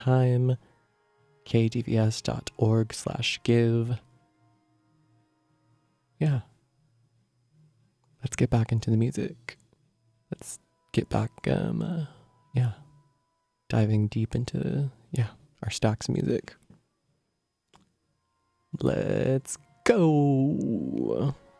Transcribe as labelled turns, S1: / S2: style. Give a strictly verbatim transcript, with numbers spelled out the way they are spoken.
S1: time, kdvs.org slash give. Yeah. Let's get back into the music. Let's get back, um, uh, yeah, diving deep into, yeah, our stacks of music. Let's go.